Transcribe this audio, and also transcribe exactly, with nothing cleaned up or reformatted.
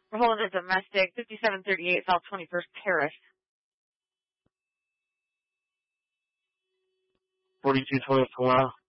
We're holding a domestic, fifty-seven thirty-eight South twenty-first Terrace. forty-two twenty-four.